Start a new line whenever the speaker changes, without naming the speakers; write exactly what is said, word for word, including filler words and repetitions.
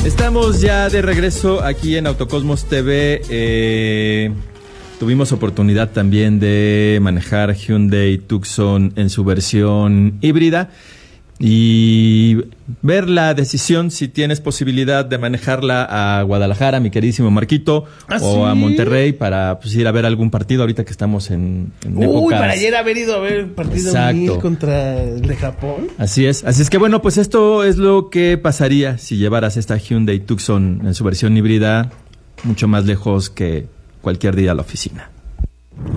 Estamos ya de regreso aquí en Autocosmos T V. Eh, tuvimos oportunidad también de manejar Hyundai Tucson en su versión híbrida y ver la decisión si tienes posibilidad de manejarla a Guadalajara, mi queridísimo Marquito, ¿Ah, o sí? a Monterrey para pues, ir a ver algún partido ahorita que estamos en, en
Uy,
épocas...
para ayer haber ido a ver el partido mil contra el de Japón.
Así es, así es que bueno, pues esto es lo que pasaría si llevaras esta Hyundai Tucson en su versión híbrida mucho más lejos que cualquier día a la oficina.